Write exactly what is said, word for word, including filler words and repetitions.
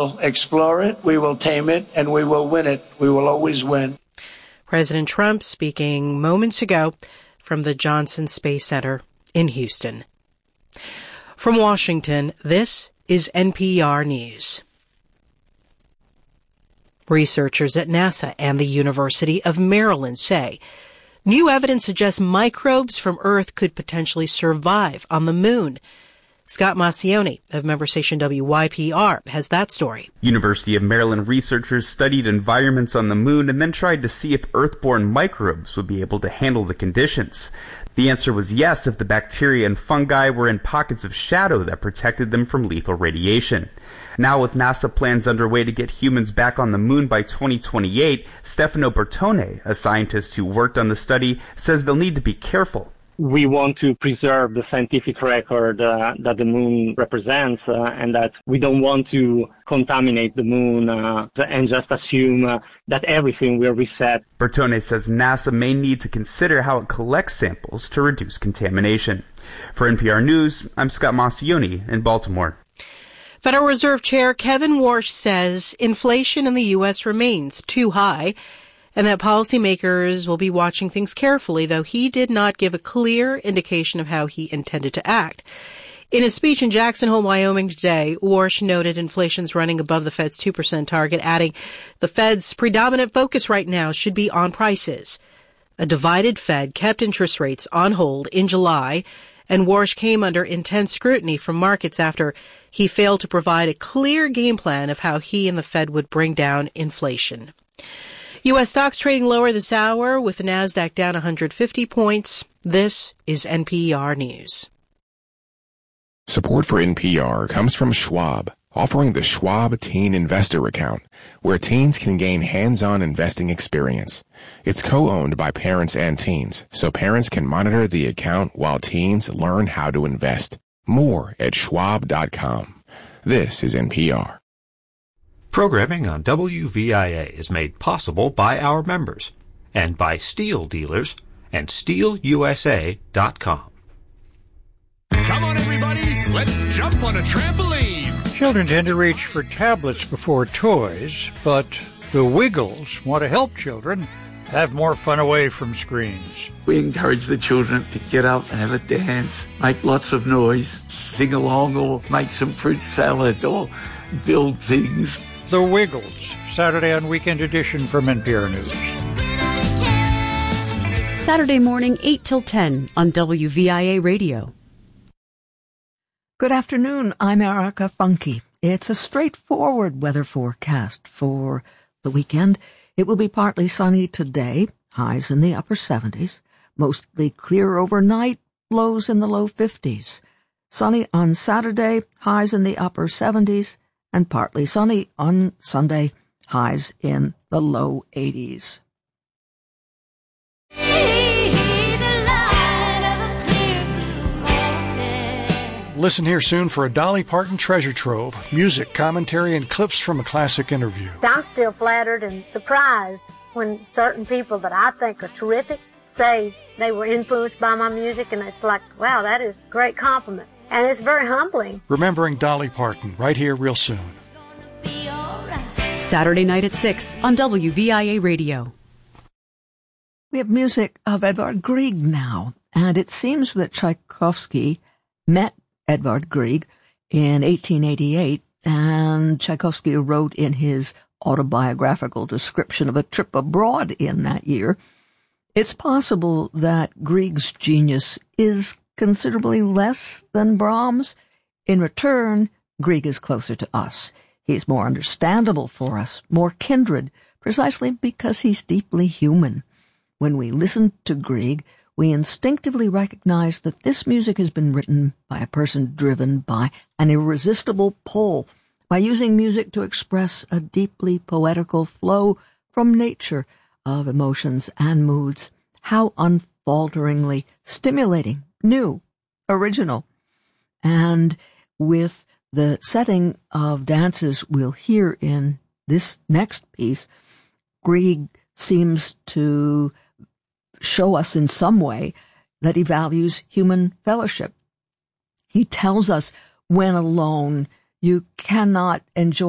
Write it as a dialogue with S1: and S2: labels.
S1: will explore it, we will tame it, and we will win it. We will always win.
S2: President Trump speaking moments ago from the Johnson Space Center in Houston. From Washington, this is N P R News. Researchers at NASA and the University of Maryland say new evidence suggests microbes from Earth could potentially survive on the moon. Scott Maucione of member station W Y P R has that story.
S3: University of Maryland researchers studied environments on the moon and then tried to see if Earth-born microbes would be able to handle the conditions. The answer was yes if the bacteria and fungi were in pockets of shadow that protected them from lethal radiation. Now, with NASA plans underway to get humans back on the moon by twenty twenty-eight, Stefano Bertone, a scientist who worked on the study, says they'll need to be careful.
S4: We want to preserve the scientific record uh, that the moon represents, uh, and that we don't want to contaminate the moon uh, and just assume uh, that everything will reset.
S3: Bertone says NASA may need to consider how it collects samples to reduce contamination. For N P R News, I'm Scott Maucione in Baltimore.
S2: Federal Reserve Chair Kevin Warsh says inflation in the U S remains too high and that policymakers will be watching things carefully, though he did not give a clear indication of how he intended to act. In his speech in Jackson Hole, Wyoming today, Warsh noted inflation's running above the Fed's two percent target, adding the Fed's predominant focus right now should be on prices. A divided Fed kept interest rates on hold in July, and Warsh came under intense scrutiny from markets after he failed to provide a clear game plan of how he and the Fed would bring down inflation. U S stocks trading lower this hour with the Nasdaq down one hundred fifty points. This is N P R News.
S5: Support for N P R comes from Schwab, offering the Schwab Teen Investor Account, where teens can gain hands-on investing experience. It's co-owned by parents and teens, so parents can monitor the account while teens learn how to invest. More at schwab dot com. This is N P R.
S6: Programming on W V I A is made possible by our members and by Steel Dealers and steel u s a dot com.
S7: Come on, everybody, let's jump on a trampoline.
S8: Children tend to reach for tablets before toys, but the Wiggles want to help children have more fun away from screens.
S9: We encourage the children to get up and have a dance, make lots of noise, sing along, or make some fruit salad, or build things.
S8: The Wiggles, Saturday on Weekend Edition from N P R News.
S10: Saturday morning, eight till ten on W V I A Radio.
S11: Good afternoon, I'm Erica Funke. It's a straightforward weather forecast for the weekend. It will be partly sunny today, highs in the upper seventies, mostly clear overnight, lows in the low fifties. Sunny on Saturday, highs in the upper seventies, and partly sunny on Sunday, highs in the low eighties.
S12: Listen here soon for a Dolly Parton treasure trove, music, commentary, and clips from a classic interview.
S13: I'm still flattered and surprised when certain people that I think are terrific say they were influenced by my music, and it's like, wow, that is a great compliment. And it's very humbling.
S12: Remembering Dolly Parton, right here real soon.
S10: Saturday night at six on W V I A Radio.
S11: We have music of Edvard Grieg now, and it seems that Tchaikovsky met Edvard Grieg in eighteen eighty-eight, and Tchaikovsky wrote in his autobiographical description of a trip abroad in that year, it's possible that Grieg's genius is considerably less than Brahms. In return, Grieg is closer to us. He's more understandable for us, more kindred, precisely because he's deeply human. When we listen to Grieg, we instinctively recognize that this music has been written by a person driven by an irresistible pull, by using music to express a deeply poetical flow from nature of emotions and moods. How unfalteringly stimulating, new, original. And with the setting of dances we'll hear in this next piece, Grieg seems to show us in some way that he values human fellowship. He tells us when alone you cannot enjoy